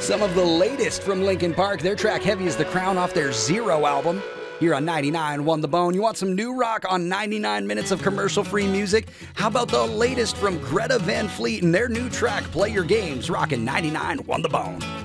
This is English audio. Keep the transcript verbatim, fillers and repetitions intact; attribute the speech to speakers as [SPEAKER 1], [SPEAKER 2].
[SPEAKER 1] Some of the latest from Linkin Park, their track Heavy as the Crown off their Zero album. Here on ninety-nine One The Bone. You want some new rock on ninety-nine minutes of commercial-free music? How about the latest from Greta Van Fleet and their new track, Play Your Games, rockin' ninety-nine One The Bone.